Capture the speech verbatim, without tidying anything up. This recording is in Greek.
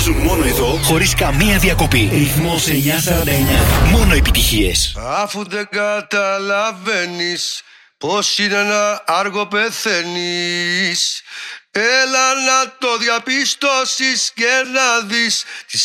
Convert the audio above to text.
παίζουν μόνο εδώ, χωρίς καμία διακοπή. Ρυθμός εννιακόσια σαράντα εννιά. Μόνο επιτυχίες. Αφού δεν καταλαβαίνεις πως είναι να άργο πεθαίνεις, έλα να το διαπιστώσεις και να δεις